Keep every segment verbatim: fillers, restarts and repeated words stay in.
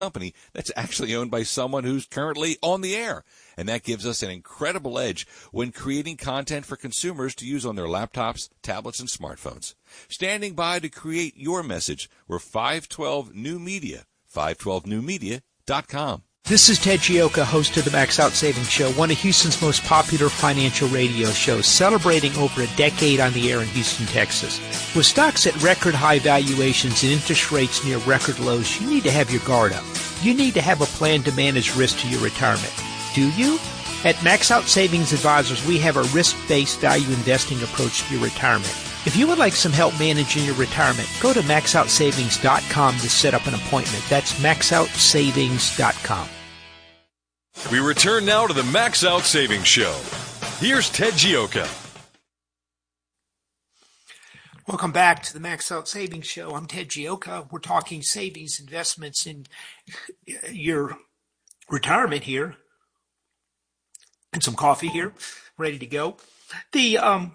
company that's actually owned by someone who's currently on the air. And that gives us an incredible edge when creating content for consumers to use on their laptops, tablets, and smartphones. Standing by to create your message, we're five twelve New Media, five twelve new media dot com. This is Ted Gioka, host of the Max Out Savings Show, one of Houston's most popular financial radio shows, celebrating over a decade on the air in Houston, Texas. With stocks at record high valuations and interest rates near record lows, you need to have your guard up. You need to have a plan to manage risk to your retirement. Do you? At Max Out Savings Advisors, we have a risk-based value investing approach to your retirement. If you would like some help managing your retirement, go to max out savings dot com to set up an appointment. That's max out savings dot com. We return now to the Max Out Savings Show. Here's Ted Gioka. Welcome back to the Max Out Savings Show. I'm Ted Gioka. We're talking savings, investments in your retirement here. And some coffee here, ready to go. The um,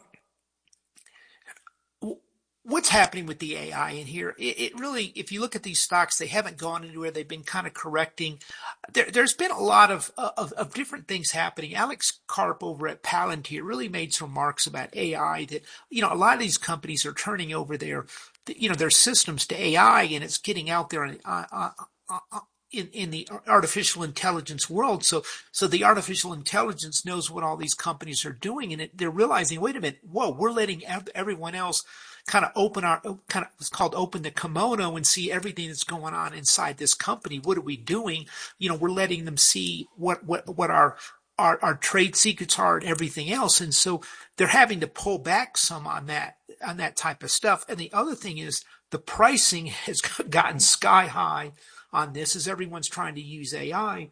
what's happening with the A I in here? It, it really, if you look at these stocks, they haven't gone anywhere. They've been kind of correcting. There, there's been a lot of, of of different things happening. Alex Karp over at Palantir really made some remarks about A I that, you know, a lot of these companies are turning over their, you know, their systems to A I, and it's getting out there and uh, uh, uh, In, in the artificial intelligence world. So, so the artificial intelligence knows what all these companies are doing, and it, they're realizing, wait a minute, whoa, we're letting everyone else kind of open our, kind of, it's called open the kimono and see everything that's going on inside this company. What are we doing? You know, we're letting them see what, what, what our, our, our trade secrets are and everything else. And so they're having to pull back some on that, on that type of stuff. And the other thing is the pricing has gotten sky high on this as everyone's trying to use A I,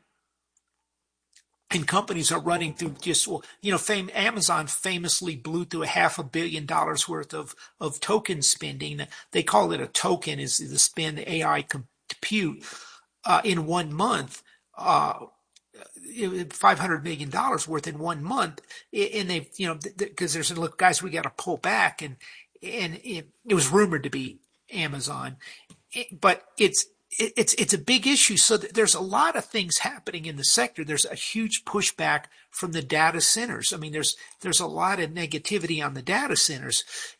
and companies are running through just, well, you know, fame, Amazon famously blew through a half a billion dollars worth of, of token spending. They call it a token, is the spend the A I compute uh, in one month, uh, five hundred million dollars worth in one month. And they, you know, because there's a look, guys, we got to pull back. And, and it, it was rumored to be Amazon, it, but it's, It's it's a big issue. So there's a lot of things happening in the sector. There's a huge pushback from the data centers. I mean, there's there's a lot of negativity on the data centers.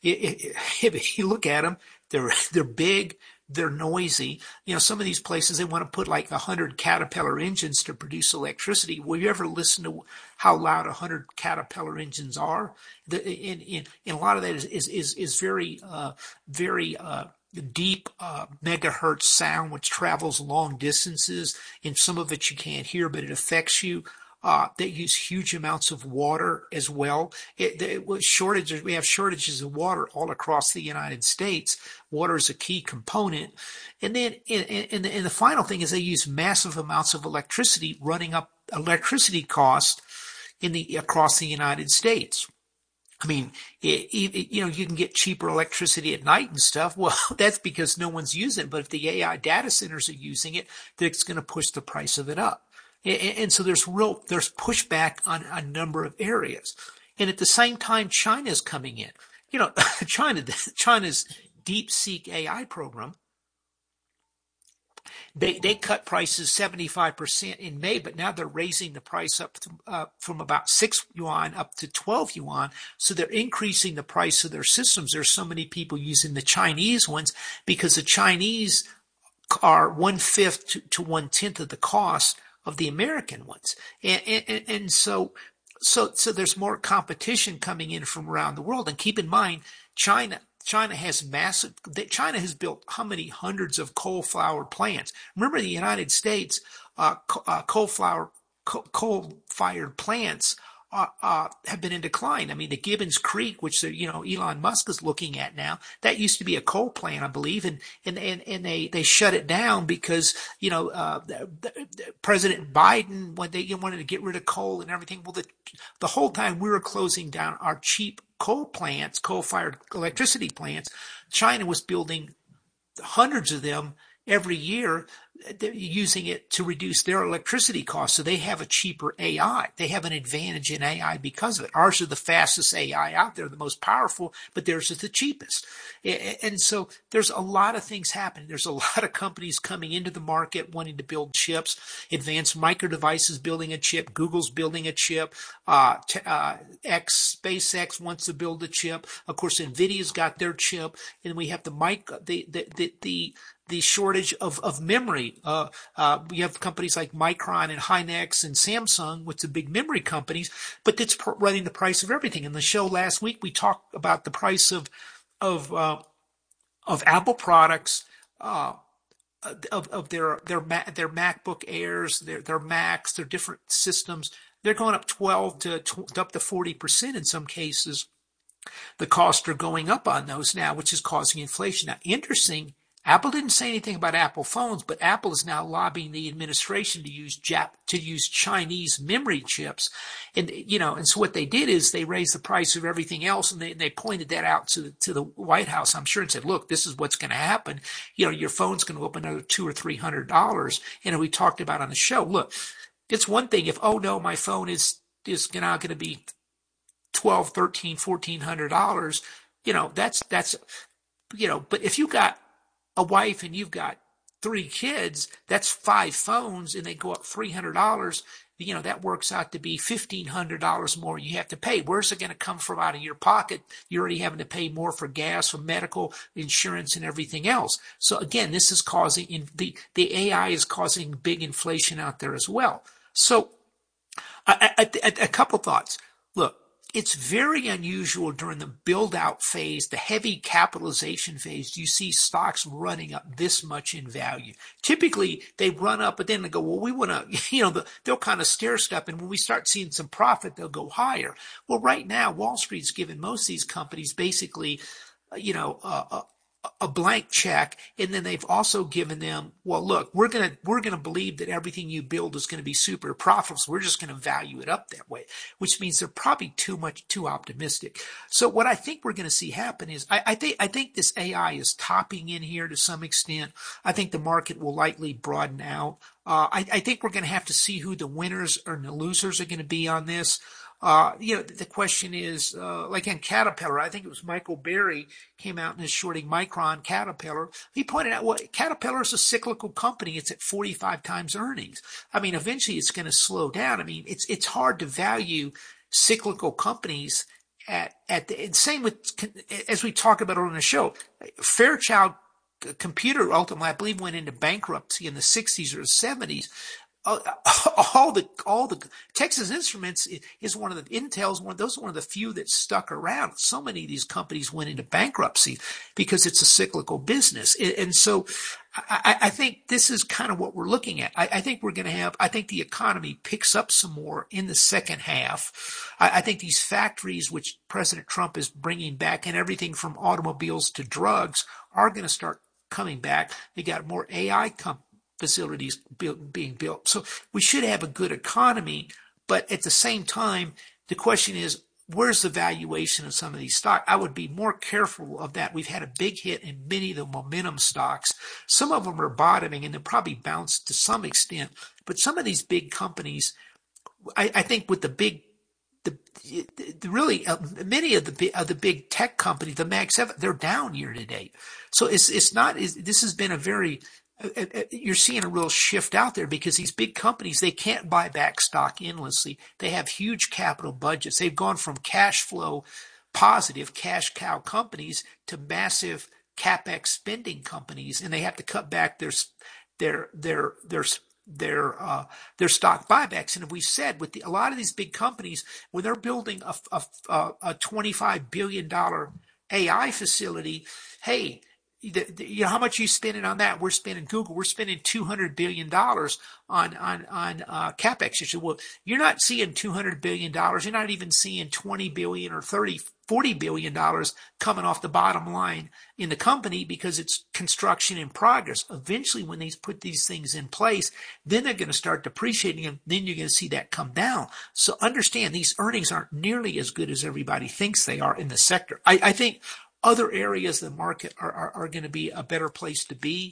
If you look at them, they're they're big, they're noisy. You know, some of these places they want to put like a hundred Caterpillar engines to produce electricity. Will you ever listen to how loud a hundred Caterpillar engines are? The, in, in, in a lot of that is is is, is very uh, very. Uh, deep uh, megahertz sound, which travels long distances, and some of it you can't hear, but it affects you. Uh, they use huge amounts of water as well. It, it was shortages. We have shortages of water all across the United States. Water is a key component. And then, and, and, the, and the final thing is they use massive amounts of electricity, running up electricity costs in the across the United States. I mean, it, it, you know, you can get cheaper electricity at night and stuff. Well, that's because no one's using it. But if the A I data centers are using it, that's going to push the price of it up. And, and so there's real, there's pushback on a number of areas. And at the same time, China's coming in. You know, China, China's DeepSeek A I program, They they cut prices seventy-five percent in May, but now they're raising the price up to, uh, from about six yuan up to twelve yuan. So they're increasing the price of their systems. There's so many people using the Chinese ones because the Chinese are one-fifth to, to one-tenth of the cost of the American ones. And, and, and so, so, so there's more competition coming in from around the world. And keep in mind, China, China has massive, China has built how many hundreds of coal-fired plants? Remember the United States, uh, uh coal-fired, coal-fired plants uh, uh, have been in decline. I mean, the Gibbons Creek, which, you know, Elon Musk is looking at now, that used to be a coal plant, I believe, and, and, and, and they, they shut it down because, you know, uh, the, the, President Biden, when they wanted to get rid of coal and everything, well, the, the whole time we were closing down our cheap coal plants, coal-fired electricity plants, China was building hundreds of them every year they're using it to reduce their electricity costs. So they have a cheaper A I. They have an advantage in A I because of it. Ours are the fastest A I out there, the most powerful, but theirs is the cheapest. And so there's a lot of things happening. There's a lot of companies coming into the market wanting to build chips. Advanced Micro Devices building a chip. Google's building a chip. Uh, t- uh, X, SpaceX wants to build a chip. Of course, NVIDIA's got their chip. And we have the mic, the, the, the, the the shortage of, of memory. Uh, uh, we have companies like Micron and Hynix and Samsung, which are big memory companies, but it's pr- running the price of everything. In the show last week, we talked about the price of, of, uh, of Apple products, uh, of, of their, their, their MacBook Airs, their, their Macs, their different systems. They're going up twelve to up to forty percent in some cases. The costs are going up on those now, which is causing inflation. Now, interesting, Apple didn't say anything about Apple phones, but Apple is now lobbying the administration to use Jap- to use Chinese memory chips. And, you know, and so what they did is they raised the price of everything else, and they, they pointed that out to the, to the White House, I'm sure, and said, look, this is what's going to happen. You know, your phone's going to go up another two or three hundred dollars. And we talked about on the show, look, it's one thing if, oh no, my phone is, is now going to be twelve, thirteen, fourteen hundred dollars, you know, that's, that's, you know, but if you got a wife and you've got three kids, that's five phones and they go up three hundred dollars, you know, that works out to be fifteen hundred dollars more you have to pay. Where's it going to come from out of your pocket? You're already having to pay more for gas, for medical insurance and everything else. So again, this is causing, in the, the A I is causing big inflation out there as well. So I, I, I, a couple thoughts. Look, it's very unusual during the build-out phase, the heavy capitalization phase, you see stocks running up this much in value. Typically, they run up, but then they go, well, we want to, you know, the, they'll kind of stair-step, and when we start seeing some profit, they'll go higher. Well, right now, Wall Street's given most of these companies basically, you know, uh, a, a blank check, and then they've also given them, well, look, we're going to we're going to believe that everything you build is going to be super profitable, so we're just going to value it up that way, which means they're probably too much too optimistic. So what I think we're going to see happen is I, I think I think this A I is topping in here to some extent. I think the market will likely broaden out. Uh, I, I think we're going to have to see who the winners or the losers are going to be on this. Uh, you know, the question is, uh, like in Caterpillar, I think it was Michael Berry came out and is shorting Micron Caterpillar. He pointed out, well, Caterpillar is a cyclical company. It's at forty-five times earnings. I mean, eventually it's going to slow down. I mean, it's, it's hard to value cyclical companies at, at the, and same with, as we talk about on the show, Fairchild Computer ultimately, I believe, went into bankruptcy in the sixties or the seventies. All the, all the Texas Instruments is one of the, Intel's one, those are one of the few that stuck around. So many of these companies went into bankruptcy because it's a cyclical business. And so I, I think this is kind of what we're looking at. I, I think we're going to have, I think the economy picks up some more in the second half. I, I think these factories, which President Trump is bringing back, and everything from automobiles to drugs, are going to start coming back. They got more A I companies. Facilities built, being built. So we should have a good economy, but at the same time, the question is, where's the valuation of some of these stocks? I would be more careful of that. We've had a big hit in many of the momentum stocks. Some of them are bottoming and they'll probably bounce to some extent, but some of these big companies, I, I think with the big The, the really uh, many of the of the big tech companies, the Mag seven, they're down year to date. So it's it's not. It's, this has been a very uh, uh, you're seeing a real shift out there because these big companies, they can't buy back stock endlessly. They have huge capital budgets. They've gone from cash flow positive cash cow companies to massive capex spending companies, and they have to cut back their their their their their uh, their stock buybacks. And we've said with the, a lot of these big companies, when they're building a, a, a twenty-five billion dollars A I facility, hey, the, the, you know, how much are you spending on that? We're spending Google, we're spending two hundred billion dollars on, on, on uh, CapEx. You said, well, you're not seeing two hundred billion dollars. You're not even seeing twenty billion dollars or thirty, forty billion dollars coming off the bottom line in the company because it's construction in progress. Eventually, when they put these things in place, then they're going to start depreciating and then you're going to see that come down. So understand these earnings aren't nearly as good as everybody thinks they are in the sector. I, I think other areas of the market are, are, are going to be a better place to be.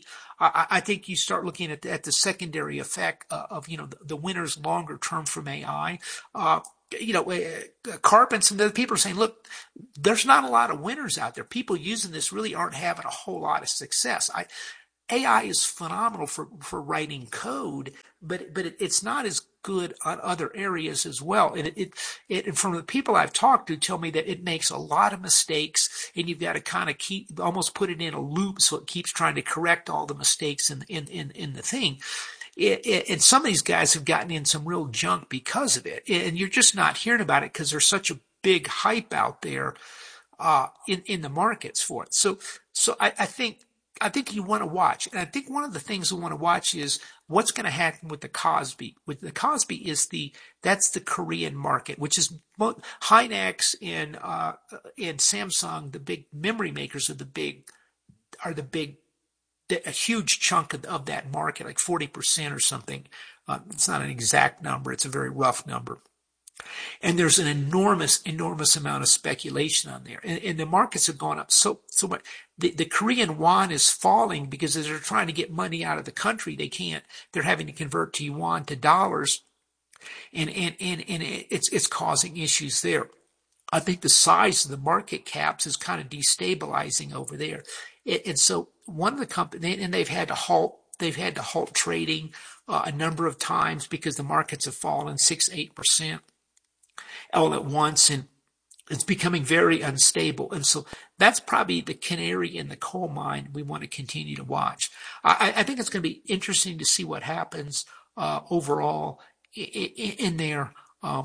I, I think you start looking at the, at the secondary effect uh, of, you know, the, the winners longer term from A I. Uh, you know, uh, Karp and some other people are saying, look, there's not a lot of winners out there. People using this really aren't having a whole lot of success. I, A I is phenomenal for, for writing code, but but it, it's not as good on other areas as well. And it, it, it from the people I've talked to tell me that it makes a lot of mistakes, and you've got to kind of keep almost put it in a loop so it keeps trying to correct all the mistakes in in in, in the thing. It, it, and some of these guys have gotten in some real junk because of it, and you're just not hearing about it because there's such a big hype out there uh, in in the markets for it. So so I, I think. I think you want to watch. And I think one of the things we want to watch is what's going to happen with the Kospi. With the Kospi is the, that's the Korean market, which is both Hynix and, uh, and Samsung, the big memory makers are the big, are the big, a huge chunk of, of that market, like forty percent or something. Uh, it's not an exact number. It's a very rough number. And there's an enormous, enormous amount of speculation on there. And, and the markets have gone up so, so much. The, the Korean won is falling because as they're trying to get money out of the country, they can't. They're having to convert to yuan to dollars. And, and, and, and it's, it's causing issues there. I think the size of the market caps is kind of destabilizing over there. It, and so one of the companies, and they've had to halt, they've had to halt trading uh, a number of times because the markets have fallen six, eight percent. All at once, and it's becoming very unstable. And so that's probably the canary in the coal mine we want to continue to watch. I, I think it's going to be interesting to see what happens uh, overall in, in there. Um,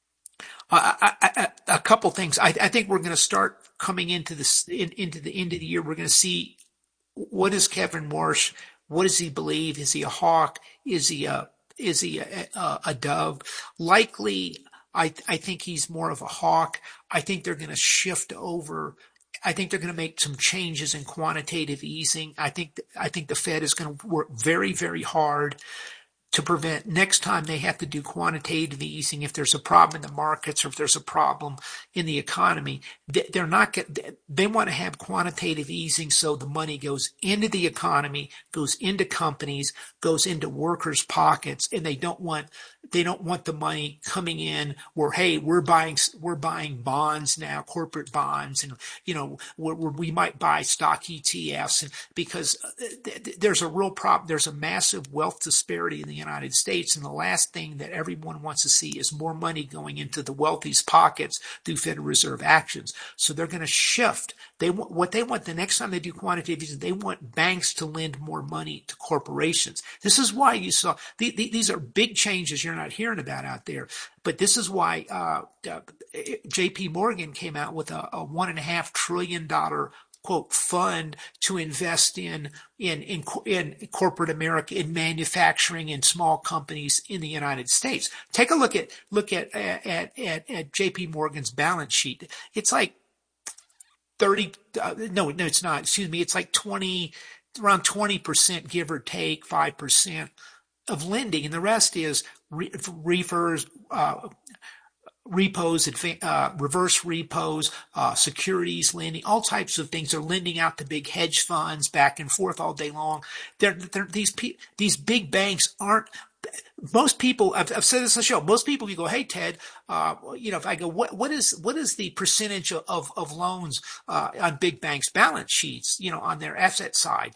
I, I, I, a couple things. I, I think we're going to start coming into this in, into the end of the year. We're going to see what is Kevin Warsh. What does he believe? Is he a hawk? Is he a is he a, a, a dove? Likely. I, I think he's more of a hawk. I think they're going to shift over. I think they're going to make some changes in quantitative easing. I think I think the Fed is going to work very, very hard to prevent next time they have to do quantitative easing. If there's a problem in the markets or if there's a problem in the economy, they're not. They want to have quantitative easing so the money goes into the economy, goes into companies, goes into workers' pockets, and they don't want. They don't want the money coming in where, hey, we're buying, we're buying bonds now, corporate bonds, and, you know, where, where we might buy stock E T Fs, and because there's a real problem. There's a massive wealth disparity in the United States. And the last thing that everyone wants to see is more money going into the wealthy's pockets through Federal Reserve actions. So they're going to shift. They want, what they want the next time they do quantitative easing, they want banks to lend more money to corporations. This is why you saw, the, the, these are big changes you're not hearing about out there. But this is why uh, uh, J P Morgan came out with a, a one and a half trillion dollar quote fund to invest in in in in corporate America, in manufacturing, in small companies in the United States. Take a look at look at at at, at J P Morgan's balance sheet. It's like thirty. Uh, no, no, it's not. Excuse me. It's like twenty, around twenty percent, give or take five percent of lending, and the rest is re- refers. Uh, repos, uh, reverse repos, uh, securities lending, all types of things. They're lending out to big hedge funds back and forth all day long. They're, they're, these pe- these big banks aren't. Most people, I've, I've said this on the show. Most people, you go, hey Ted, uh, you know, if I go, what what is what is the percentage of of loans uh, on big banks' balance sheets, you know, on their asset side,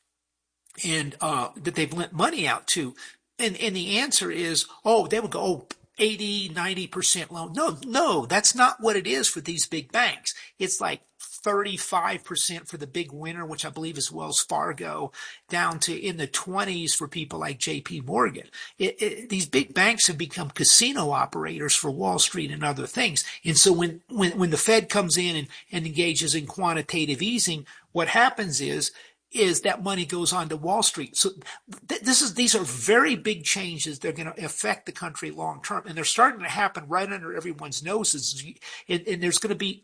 and uh, that they've lent money out to, and and the answer is, oh, they would go, oh, eighty, ninety percent loan. No, no, that's not what it is for these big banks. It's like thirty-five percent for the big winner, which I believe is Wells Fargo, down to in the twenties for people like J P Morgan. It, it, these big banks have become casino operators for Wall Street and other things. And so when, when, when the Fed comes in and, and engages in quantitative easing, what happens is, is that money goes on to Wall Street. So th- this is, these are very big changes. They're going to affect the country long term, and they're starting to happen right under everyone's noses. And, and there's going to be,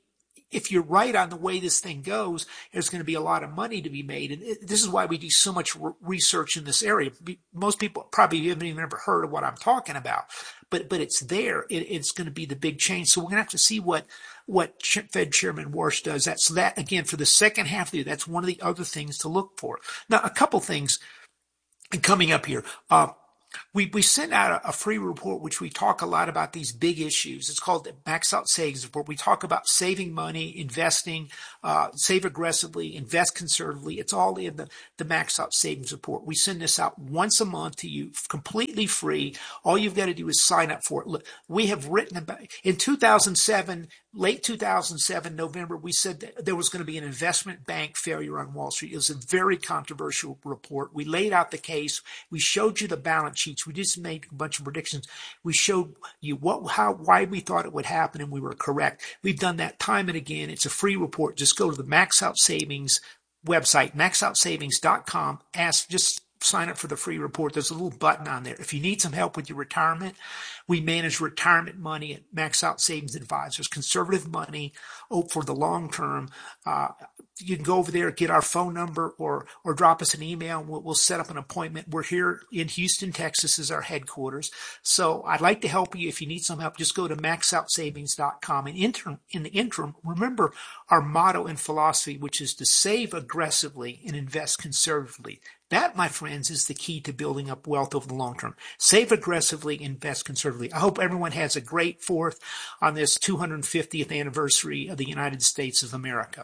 if you're right on the way this thing goes, there's going to be a lot of money to be made. And it, this is why we do so much re- research in this area. Most people probably haven't even ever heard of what I'm talking about, but but it's there. It, it's going to be the big change. So we're going to have to see what what Fed Chairman Warsh does. That so that again for the second half of the year, that's one of the other things to look for. Now, a couple things coming up here. Uh, We we sent out a, a free report which we talk a lot about these big issues. It's called the Max Out Savings Report. We talk about saving money, investing, uh, save aggressively, invest conservatively. It's all in the, the Max Out Savings Report. We send this out once a month to you, completely free. All you've got to do is sign up for it. Look, we have written about in two thousand seven, late two thousand seven, November, we said that there was going to be an investment bank failure on Wall Street. It was a very controversial report. We laid out the case. We showed you the balance sheets. We just made a bunch of predictions. We showed you what, how, why we thought it would happen, and we were correct. We've done that time and again. It's a free report. Just go to the Max Out Savings website, max out savings dot com. Ask, just sign up for the free report. There's a little button on there. If you need some help with your retirement, we manage retirement money at Max Out Savings Advisors, conservative money oh, for the long term. Uh, you can go over there, get our phone number, or or drop us an email, and we'll, we'll set up an appointment. We're here in Houston, Texas is our headquarters. So I'd like to help you. If you need some help, just go to max out savings dot com. And interim, in the interim, remember our motto and philosophy, which is to save aggressively and invest conservatively. That, my friends, is the key to building up wealth over the long term. Save aggressively, invest conservatively. I hope everyone has a great Fourth on this two hundred fiftieth anniversary of the United States of America.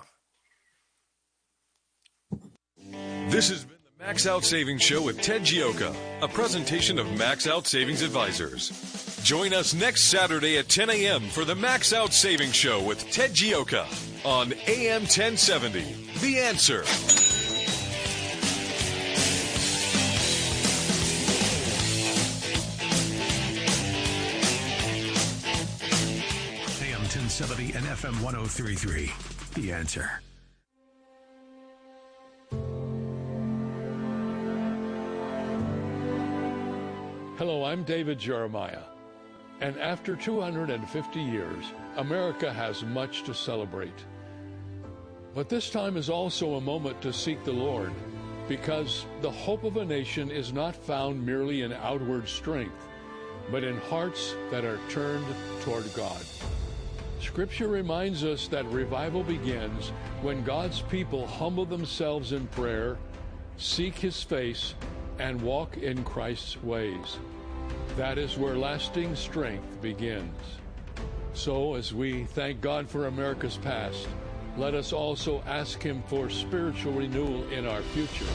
This has been the Max Out Savings Show with Ted Gioka, a presentation of Max Out Savings Advisors. Join us next Saturday at ten a.m. for the Max Out Savings Show with Ted Gioka on A M ten seventy. The Answer. A M ten seventy and F M one oh three point three. The Answer. Hello, I'm David Jeremiah, and after two hundred fifty years, America has much to celebrate. But this time is also a moment to seek the Lord, because the hope of a nation is not found merely in outward strength, but in hearts that are turned toward God. Scripture reminds us that revival begins when God's people humble themselves in prayer, seek His face, and walk in Christ's ways. That is where lasting strength begins. So, as we thank God for America's past, let us also ask Him for spiritual renewal in our future.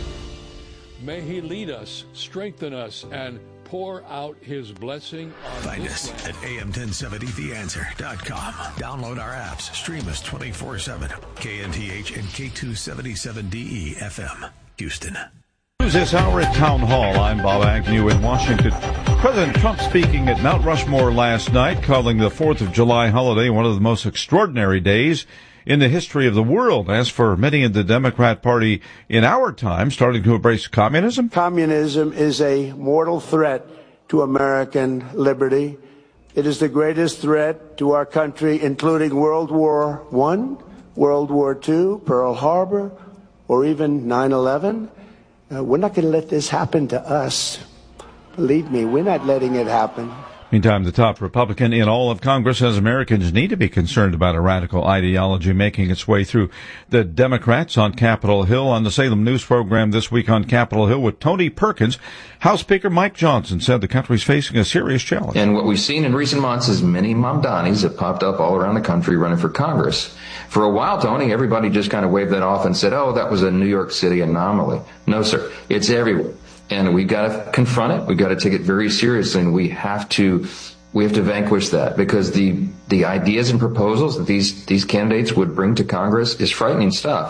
May He lead us, strengthen us, and pour out His blessing on Find this us land. at A M ten seventy the answer dot com. Download our apps. Stream us twenty-four seven. K N T H and K two seventy-seven D E F M, Houston. News this hour at Town Hall. I'm Bob Agnew in Washington. President Trump speaking at Mount Rushmore last night, calling the fourth of July holiday one of the most extraordinary days in the history of the world. As for many in the Democrat Party in our time, starting to embrace communism. Communism is a mortal threat to American liberty. It is the greatest threat to our country, including World War One, World War Two, Pearl Harbor, or even nine eleven. Uh, we're not going to let this happen to us. Believe me, we're not letting it happen. Meantime, the top Republican in all of Congress says Americans need to be concerned about a radical ideology making its way through the Democrats on Capitol Hill. On the Salem News program this week on Capitol Hill with Tony Perkins, House Speaker Mike Johnson said the country is facing a serious challenge. And what we've seen in recent months is many Mamdanis have popped up all around the country running for Congress. For a while, Tony, everybody just kind of waved that off and said, oh, that was a New York City anomaly. No, sir. It's everywhere. And we've got to confront it. We've got to take it very seriously, and we have to we have to vanquish that, because the the ideas and proposals that these these candidates would bring to Congress is frightening stuff.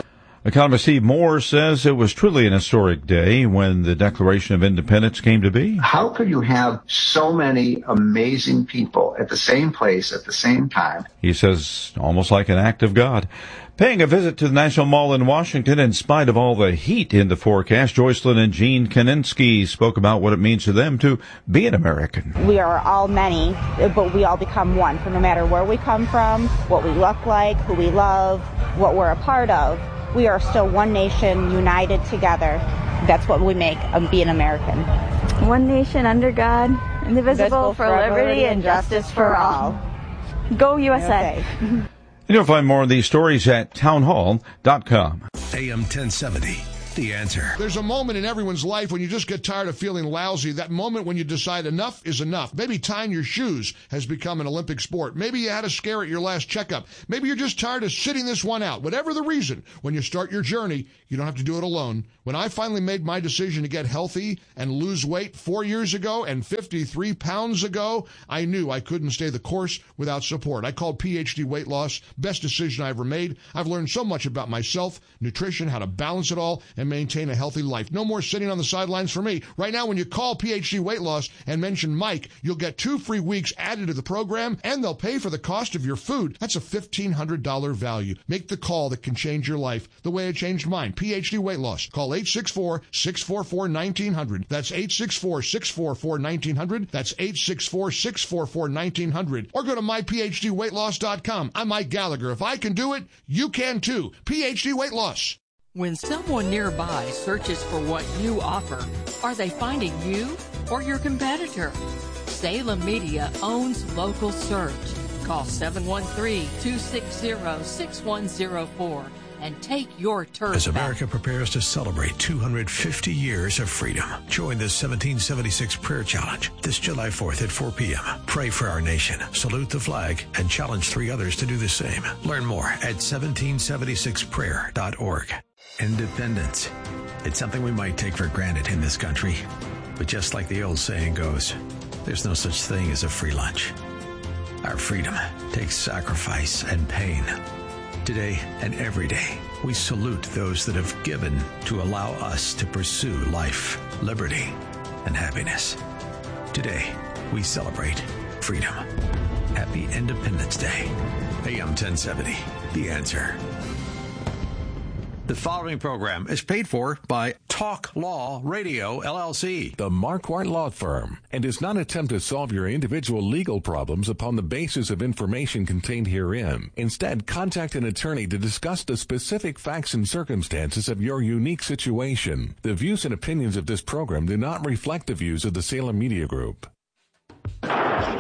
Economist Steve Moore says it was truly an historic day when the Declaration of Independence came to be. How could you have so many amazing people at the same place at the same time? He says almost like an act of God. Paying a visit to the National Mall in Washington in spite of all the heat in the forecast, Joycelyn and Gene Kaninsky spoke about what it means to them to be an American. We are all many, but we all become one. For no matter where we come from, what we look like, who we love, what we're a part of, we are still one nation united together. That's what we make um, being American. One nation under God, indivisible, Indivisible for liberty and justice for all. Go U S A. And you'll find more of these stories at townhall dot com. A M ten seventy. The Answer. There's a moment in everyone's life when you just get tired of feeling lousy. That moment when you decide enough is enough. Maybe tying your shoes has become an Olympic sport. Maybe you had a scare at your last checkup. Maybe you're just tired of sitting this one out. Whatever the reason, when you start your journey, you don't have to do it alone. When I finally made my decision to get healthy and lose weight four years ago and fifty-three pounds ago, I knew I couldn't stay the course without support. I called P H D Weight Loss. Best decision I ever made. I've learned so much about myself, nutrition, how to balance it all, and maintain a healthy life. No more sitting on the sidelines for me. Right now, when you call P H D Weight Loss and mention Mike, you'll get two free weeks added to the program, and they'll pay for the cost of your food. That's a fifteen hundred dollars value. Make the call that can change your life the way it changed mine. P H D Weight Loss. Call eight six four, six four four, one nine zero zero. That's eight six four, six four four, one nine zero zero. That's eight six four, six four four, one nine zero zero. Or go to my p h d weight loss dot com. I'm Mike Gallagher. If I can do it, you can too. P H D Weight Loss. When someone nearby searches for what you offer, are they finding you or your competitor? Salem Media owns local search. Call seven one three, two six zero, six one zero four and take your turf As America back. prepares to celebrate two hundred fifty years of freedom, join the seventeen seventy-six Prayer Challenge this July fourth at four p.m. Pray for our nation, salute the flag, and challenge three others to do the same. Learn more at seventeen seventy-six prayer dot org. Independence. It's something we might take for granted in this country. But just like the old saying goes, there's no such thing as a free lunch. Our freedom takes sacrifice and pain. Today and every day, we salute those that have given to allow us to pursue life, liberty, and happiness. Today, we celebrate freedom. Happy Independence Day. A M ten seventy, The Answer. The following program is paid for by Talk Law Radio, L L C. The Marquardt Law Firm, and does not attempt to solve your individual legal problems upon the basis of information contained herein. Instead, contact an attorney to discuss the specific facts and circumstances of your unique situation. The views and opinions of this program do not reflect the views of the Salem Media Group. Order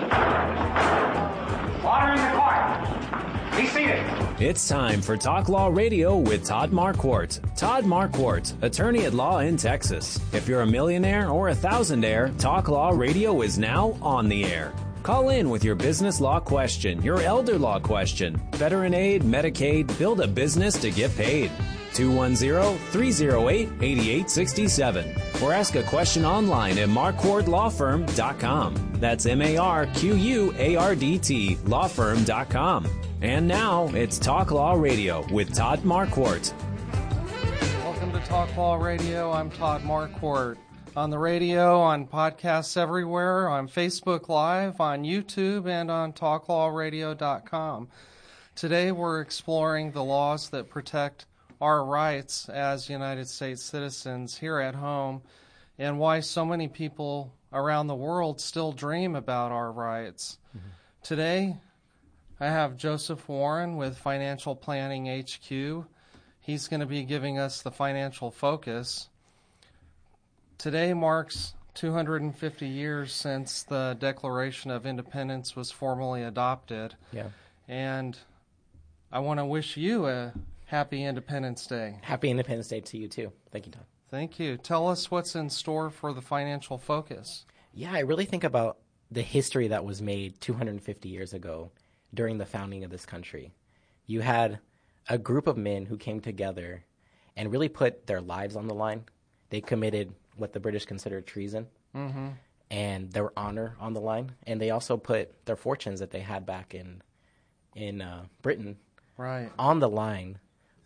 in the court. Be seated. It's time for Talk Law Radio with Todd Marquardt. Todd Marquardt, attorney at law in Texas. If you're a millionaire or a thousandaire, Talk Law Radio is now on the air. Call in with your business law question, your elder law question, veteran aid, Medicaid, build a business to get paid. two one zero, three zero eight, eight eight six seven. Or ask a question online at marquardt law firm dot com. That's M A R Q U A R D T law firm dot com. And now, it's Talk Law Radio with Todd Marquardt. Welcome to Talk Law Radio. I'm Todd Marquardt. On the radio, on podcasts everywhere, on Facebook Live, on YouTube, and on talk law radio dot com. Today we're exploring the laws that protect our rights as United States citizens here at home and why so many people around the world still dream about our rights. Mm-hmm. Today, I have Joseph Warren with Financial Planning H Q. He's going to be giving us the financial focus. Today marks two hundred fifty years since the Declaration of Independence was formally adopted. Yeah. And I want to wish you a happy Independence Day. Happy Independence Day to you, too. Thank you, Tom. Thank you. Tell us what's in store for the financial focus. Yeah, I really think about the history that was made two hundred fifty years ago during the founding of this country. You had a group of men who came together and really put their lives on the line. They committed what the British considered treason, mm-hmm. and their honor on the line. And they also put their fortunes that they had back in in uh, Britain right. on the line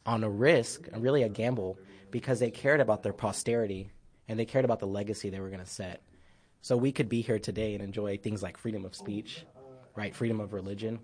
on a risk, really a gamble, because they cared about their posterity and they cared about the legacy they were going to set. So we could be here today and enjoy things like freedom of speech, right? Freedom of religion.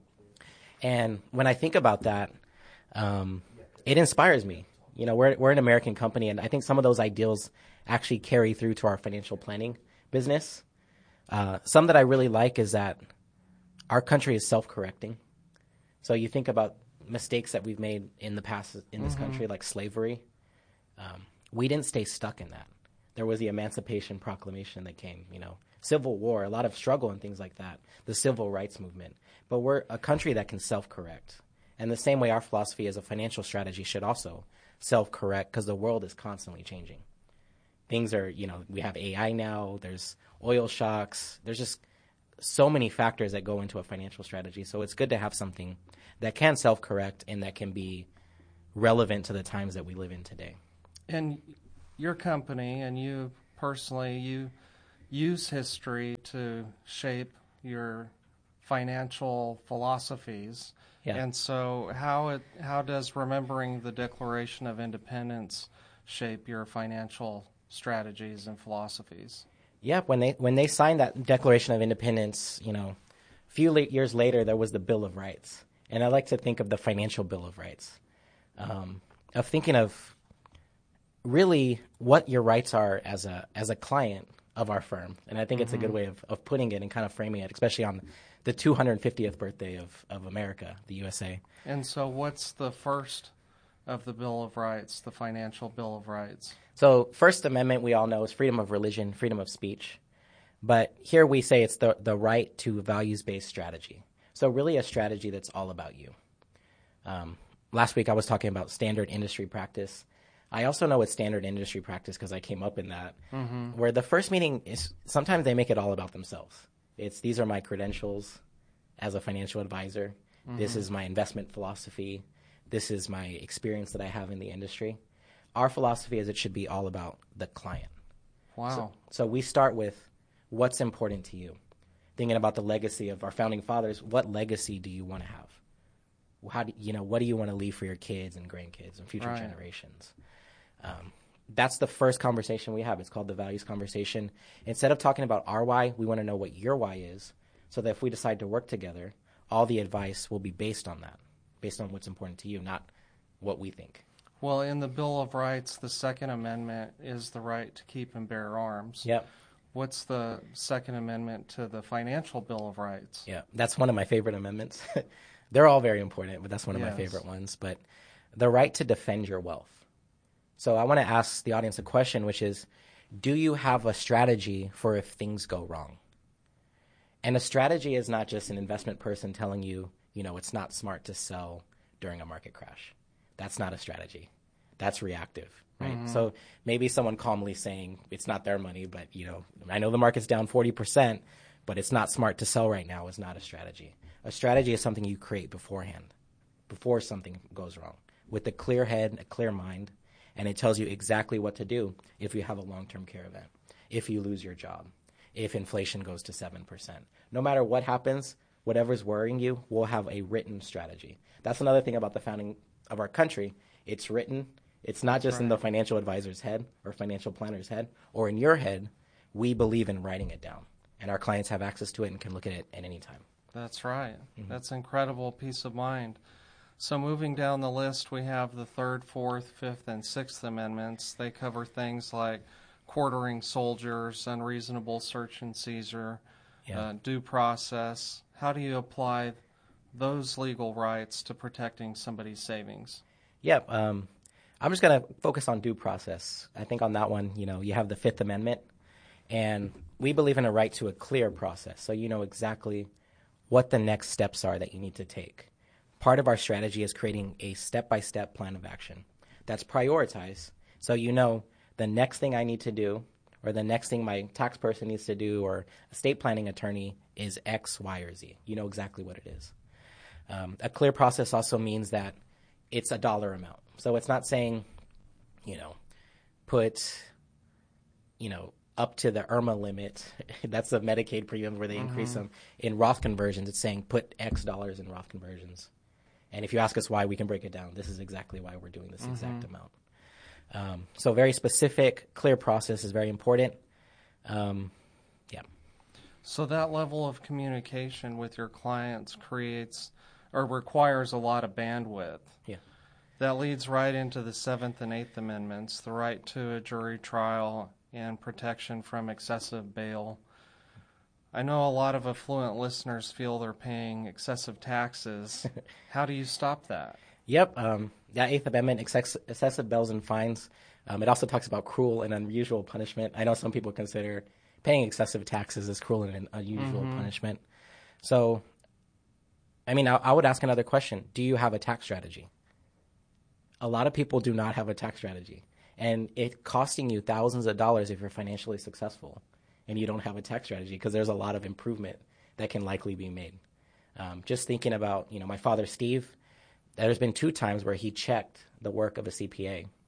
And when I think about that, um, it inspires me. You know, we're we're an American company, and I think some of those ideals actually carry through to our financial planning business. Uh, some that I really like is that our country is self-correcting. So you think about mistakes that we've made in the past in this mm-hmm. country, like slavery. Um, we didn't stay stuck in that. There was the Emancipation Proclamation that came, you know, Civil War, a lot of struggle and things like that, the Civil Rights Movement. But we're a country that can self-correct. And the same way our philosophy as a financial strategy should also self-correct, because the world is constantly changing. Things are, you know, we have A I now, there's oil shocks, there's just so many factors that go into a financial strategy. So it's good to have something that can self-correct and that can be relevant to the times that we live in today. And your company and you personally, you use history to shape your financial philosophies. Yeah. And so how it how does remembering the Declaration of Independence shape your financial strategies and philosophies? Yeah, when they when they signed that Declaration of Independence, you know, a few late years later, there was the Bill of Rights. And I like to think of the financial Bill of Rights, um, of thinking of really what your rights are as a as a client of our firm. And I think mm-hmm. it's a good way of, of putting it and kind of framing it, especially on the two hundred fiftieth birthday of, of America, the U S A. And so what's the first of the Bill of Rights, the financial Bill of Rights? So First Amendment, we all know, is freedom of religion, freedom of speech. But here we say it's the, the right to values-based strategy. So really a strategy that's all about you. Um, last week I was talking about standard industry practice. I also know it's standard industry practice because I came up in that, mm-hmm. where the first meeting is sometimes they make it all about themselves. It's these are my credentials as a financial advisor. Mm-hmm. This is my investment philosophy. This is my experience that I have in the industry. Our philosophy is it should be all about the client. Wow. So, so we start with what's important to you. Thinking about the legacy of our founding fathers, what legacy do you want to have? How do you know? What do you want to leave for your kids and grandkids and future right. generations? Um, that's the first conversation we have. It's called the values conversation. Instead of talking about our why, we want to know what your why is, so that if we decide to work together, all the advice will be based on that, based on what's important to you, not what we think. Well, in the Bill of Rights, the Second Amendment is the right to keep and bear arms. Yep. What's the Second Amendment to the Financial Bill of Rights? Yeah, that's one of my favorite amendments. They're all very important, but that's one of yes. my favorite ones. But the right to defend your wealth. So I want to ask the audience a question, which is, do you have a strategy for if things go wrong? And a strategy is not just an investment person telling you, you know, it's not smart to sell during a market crash. That's not a strategy. That's reactive, right? Mm-hmm. So maybe someone calmly saying it's not their money, but, you know, I know the market's down forty percent, but it's not smart to sell right now is not a strategy. A strategy is something you create beforehand, before something goes wrong, with a clear head, a clear mind, and it tells you exactly what to do if you have a long-term care event, if you lose your job, if inflation goes to seven percent. No matter what happens, whatever's worrying you, we'll have a written strategy. That's another thing about the founding of our country. It's written. It's not just right. in the financial advisor's head or financial planner's head or in your head. We believe in writing it down, and our clients have access to it and can look at it at any time. That's right. Mm-hmm. That's incredible peace of mind. So moving down the list, we have the Third, Fourth, Fifth, and Sixth Amendments. They cover things like quartering soldiers, unreasonable search and seizure, yeah. uh, due process. How do you apply those legal rights to protecting somebody's savings? Yeah, um, I'm just going to focus on due process. I think on that one, you know, you have the Fifth Amendment, and we believe in a right to a clear process, so you know exactly what the next steps are that you need to take. Part of our strategy is creating a step-by-step plan of action that's prioritized, so you know the next thing I need to do or the next thing my tax person needs to do or estate planning attorney is X, Y, or Z. You know exactly what it is. Um, a clear process also means that it's a dollar amount. So it's not saying, you know, put, you know, up to the I R M A limit. That's the Medicaid premium where they mm-hmm. increase them. In Roth conversions, it's saying put X dollars in Roth conversions. And if you ask us why, we can break it down. This is exactly why we're doing this Mm-hmm. exact amount. Um, so very specific, clear process is very important. Um, yeah. So that level of communication with your clients creates or requires a lot of bandwidth. Yeah. That leads right into the Seventh and Eighth Amendments, the right to a jury trial and protection from excessive bail. I know a lot of affluent listeners feel they're paying excessive taxes. How do you stop that? Yep. Um, that Eighth Amendment, excess, excessive bails and fines, um, it also talks about cruel and unusual punishment. I know some people consider paying excessive taxes as cruel and unusual Mm-hmm. punishment. So, I mean, I, I would ask another question. Do you have a tax strategy? A lot of people do not have a tax strategy. And it costing you thousands of dollars if you're financially successful and you don't have a tax strategy, because there's a lot of improvement that can likely be made. Um, just thinking about, you know, my father, Steve, there's been two times where he checked the work of a C P A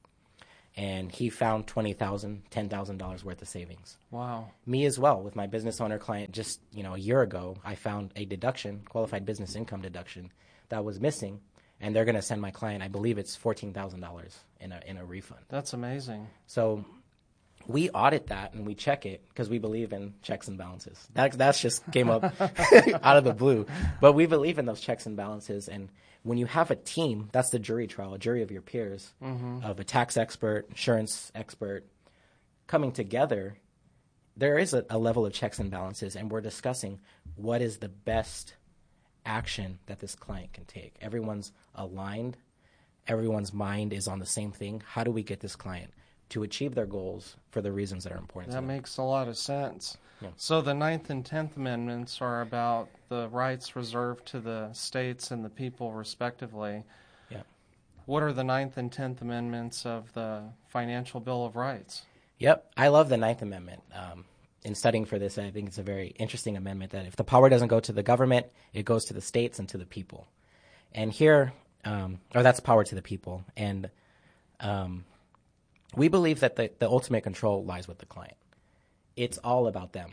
and he found twenty thousand dollars, ten thousand dollars worth of savings. Wow. Me as well, with my business owner client just, you know, a year ago, I found a deduction, qualified business income deduction, that was missing, and they're going to send my client, I believe it's fourteen thousand dollars in a in a refund. That's amazing. So we audit that and we check it because we believe in checks and balances. That that's just came up out of the blue. But we believe in those checks and balances. And when you have a team, that's the jury trial, a jury of your peers, Mhm. of a tax expert, insurance expert, coming together, there is a, a level of checks and balances. And we're discussing what is the best action that this client can take. Everyone's aligned. Everyone's mind is on the same thing. How do we get this client to achieve their goals for the reasons that are important That to them? makes a lot of sense. Yeah. So the Ninth and Tenth Amendments are about the rights reserved to the states and the people respectively. Yeah. What are the Ninth and Tenth Amendments of the Financial Bill of Rights? Yep. I love the Ninth Amendment. Um, in studying for this, I think it's a very interesting amendment that if the power doesn't go to the government, it goes to the states and to the people. And here, um, or that's power to the people. And um, we believe that the, the ultimate control lies with the client. It's all about them.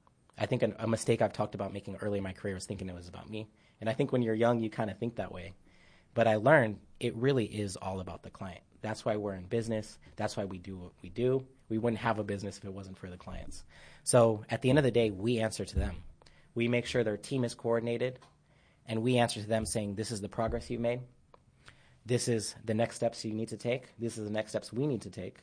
I think a, a mistake I've talked about making early in my career was thinking it was about me. And I think when you're young, you kind of think that way. But I learned it really is all about the client. That's why we're in business. That's why we do what we do. We wouldn't have a business if it wasn't for the clients. So at the end of the day, we answer to them. We make sure their team is coordinated, and we answer to them saying, this is the progress you've made. This is the next steps you need to take. This is the next steps we need to take.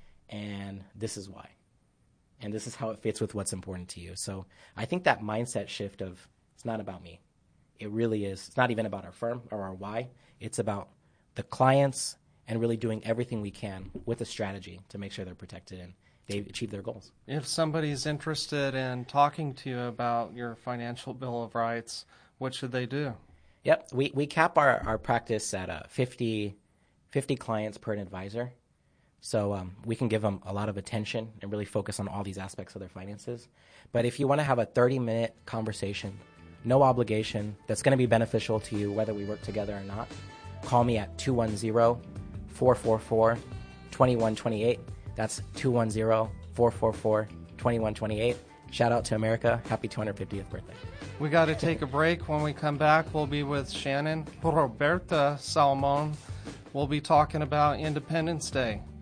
And this is why. And this is how it fits with what's important to you. So I think that mindset shift of it's not about me. It really is. It's not even about our firm or our why. It's about the clients and really doing everything we can with a strategy to make sure they're protected and they achieve their goals. If somebody's interested in talking to you about your Financial Bill of Rights, what should they do? Yep. We we cap our, our practice at uh, fifty, fifty clients per advisor. So um, we can give them a lot of attention and really focus on all these aspects of their finances. But if you want to have a thirty-minute conversation, no obligation, that's going to be beneficial to you whether we work together or not, call me at two one zero, four four four, two one two eight. That's two one zero, four four four, two one two eight. Shout out to America. Happy two hundred fiftieth birthday. We got to take a break. When we come back, we'll be with Shannon Roberta Salmon. We'll be talking about Independence Day.